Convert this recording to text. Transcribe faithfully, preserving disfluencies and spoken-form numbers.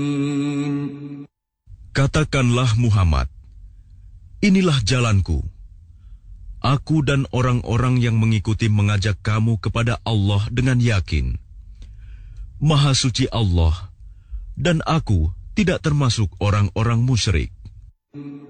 Katakanlah Muhammad, inilah jalanku. Aku dan orang-orang yang mengikuti mengajak kamu kepada Allah dengan yakin. Maha suci Allah, dan aku tidak termasuk orang-orang musyrik.